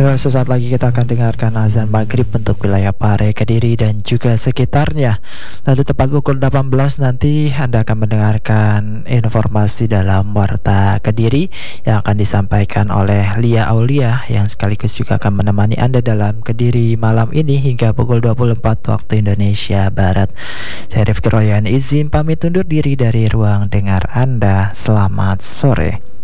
Ya, sesaat lagi kita akan dengarkan azan maghrib untuk wilayah Pare, Kediri, dan juga sekitarnya. Lalu tepat pukul 18 nanti Anda akan mendengarkan informasi dalam Warta Kediri yang akan disampaikan oleh Lia Aulia yang sekaligus juga akan menemani Anda dalam Kediri malam ini hingga pukul 24 waktu Indonesia Barat. Saya Rifki Royan izin pamit undur diri dari ruang dengar Anda. Selamat sore.